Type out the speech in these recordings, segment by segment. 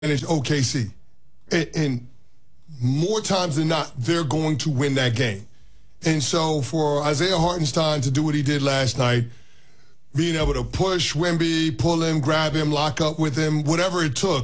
advantage OKC. And more times than not, they're going to win that game. And so for Isaiah Hartenstein to do what he did last night, being able to push Wemby, pull him, grab him, lock up with him, whatever it took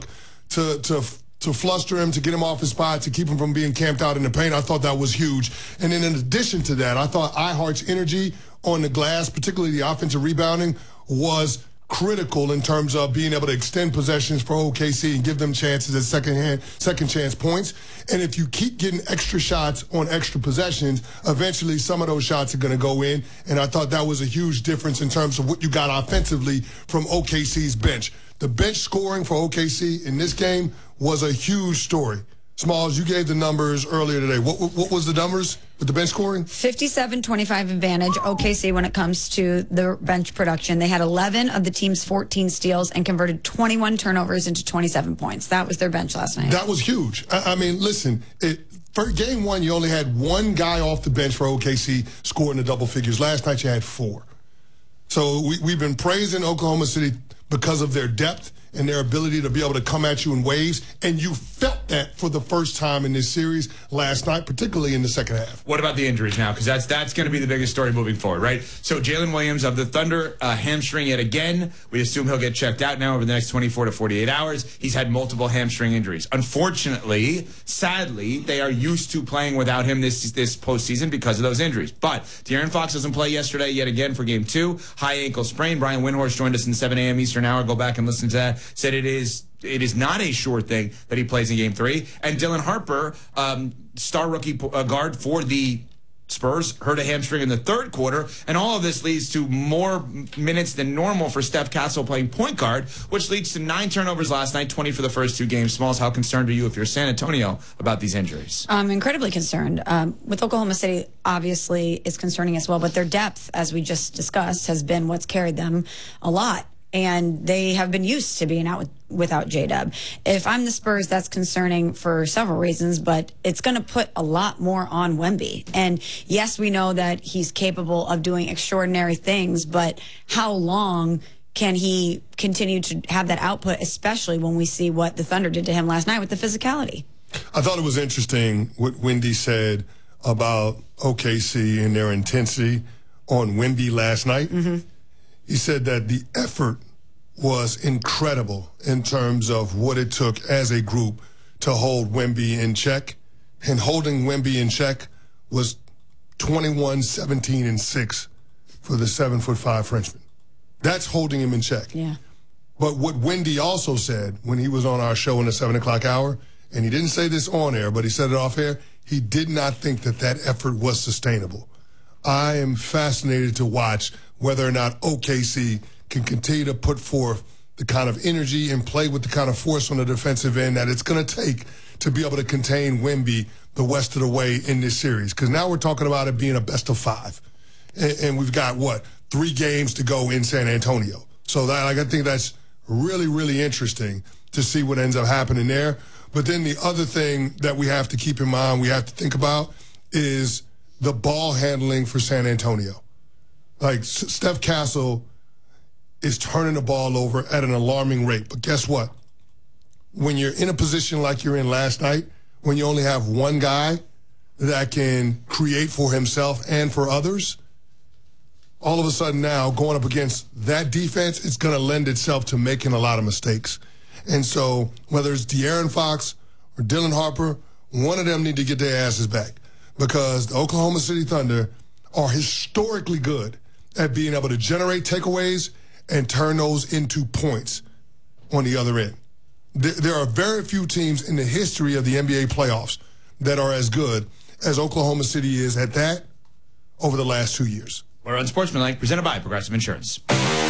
to fluster him, to get him off his spot, to keep him from being camped out in the paint, I thought that was huge. And then in addition to that, I thought iHeart's energy on the glass, particularly the offensive rebounding, was critical in terms of being able to extend possessions for OKC and give them chances at second chance points. And if you keep getting extra shots on extra possessions, eventually some of those shots are going to go in. And I thought that was a huge difference in terms of what you got offensively from OKC's bench. The bench scoring for OKC in this game was a huge story. Smalls, you gave the numbers earlier today. What was the numbers with the bench scoring? 57-25 advantage, OKC, when it comes to the bench production. They had 11 of the team's 14 steals and converted 21 turnovers into 27 points. That was their bench last night. That was huge. I mean, listen, for game one, you only had one guy off the bench for OKC scoring the double figures. Last night, you had four. So we've been praising Oklahoma City because of their depth and their ability to be able to come at you in waves, and you felt that for the first time in this series last night, particularly in the second half. What about the injuries now? Because that's going to be the biggest story moving forward, right? So Jalen Williams of the Thunder, hamstring yet again. We assume he'll get checked out now over the next 24 to 48 hours. He's had multiple hamstring injuries. Unfortunately, sadly, they are used to playing without him this postseason because of those injuries. But De'Aaron Fox doesn't play yesterday yet again for game 2. High ankle sprain. Brian Windhorst joined us in 7 a.m. Eastern hour. Go back and listen to that. Said it is not a sure thing that he plays in game 3. And Dylan Harper, star rookie guard for the Spurs, hurt a hamstring in the third quarter. And all of this leads to more minutes than normal for Steph Castle playing point guard, which leads to 9 turnovers last night, 20 for the first 2 games. Smalls, how concerned are you if you're San Antonio about these injuries? I'm incredibly concerned. With Oklahoma City, obviously, is concerning as well. But their depth, as we just discussed, has been what's carried them a lot. And they have been used to being out without J-Dub. If I'm the Spurs, that's concerning for several reasons, but it's going to put a lot more on Wemby. And yes, we know that he's capable of doing extraordinary things, but how long can he continue to have that output, especially when we see what the Thunder did to him last night with the physicality? I thought it was interesting what Wendy said about OKC and their intensity on Wemby last night. Mm-hmm. He said that the effort was incredible in terms of what it took as a group to hold Wemby in check. And holding Wemby in check was 21, 17, and 6 for the 7'5" Frenchman. That's holding him in check. Yeah. But what Wendy also said when he was on our show in the 7 o'clock hour, and he didn't say this on air, but he said it off air, he did not think that effort was sustainable. I am fascinated to watch whether or not OKC can continue to put forth the kind of energy and play with the kind of force on the defensive end that it's going to take to be able to contain Wemby the rest of the way in this series. Because now we're talking about it being a best of 5. And we've got, 3 games to go in San Antonio. So I think that's really, really interesting to see what ends up happening there. But then the other thing that we have to keep in mind, we have to think about, is the ball handling for San Antonio. Like, Steph Castle is turning the ball over at an alarming rate. But guess what? When you're in a position like you're in last night, when you only have one guy that can create for himself and for others, all of a sudden now, going up against that defense, it's going to lend itself to making a lot of mistakes. And so whether it's De'Aaron Fox or Dylan Harper, one of them need to get their asses back, because the Oklahoma City Thunder are historically good at being able to generate takeaways and turn those into points on the other end. There are very few teams in the history of the NBA playoffs that are as good as Oklahoma City is at that over the last 2 years. We're Unsportsmanlike, presented by Progressive Insurance.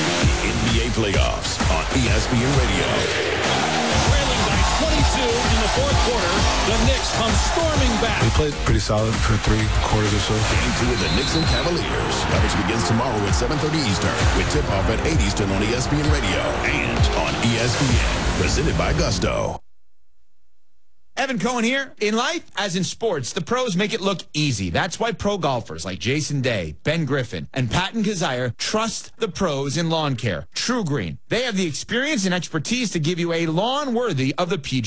NBA playoffs on ESPN Radio. Trailing by 22 in the fourth quarter, the Knicks come storming back. We played pretty solid for 3 quarters or so. Game 2 of the Knicks and Cavaliers. Coverage begins tomorrow at 7:30 Eastern with tip-off at 8 Eastern on ESPN Radio and on ESPN. Presented by Gusto. Evan Cohen here. In life, as in sports, the pros make it look easy. That's why pro golfers like Jason Day, Ben Griffin, and Patton Kazire trust the pros in lawn care. True Green. They have the experience and expertise to give you a lawn worthy of the PGA